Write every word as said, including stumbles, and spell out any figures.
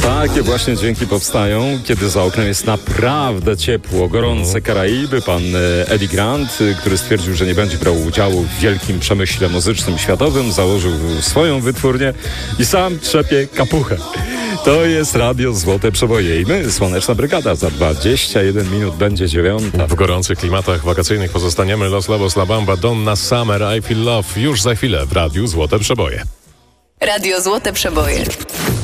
Takie właśnie dźwięki powstają, kiedy za oknem jest naprawdę ciepło, gorące Karaiby. Pan Eddie Grant, który stwierdził, że nie będzie brał udziału w wielkim przemyśle muzycznym światowym, założył swoją wytwórnię i sam trzepie kapuchę. To jest Radio Złote Przeboje i my, Słoneczna Brygada. Za dwadzieścia jeden minut będzie dziewiąta. W gorących klimatach wakacyjnych pozostaniemy. Los Lobos, La Bamba, Donna Summer, I Feel Love. Już za chwilę w Radiu Złote Przeboje. Radio Złote Przeboje.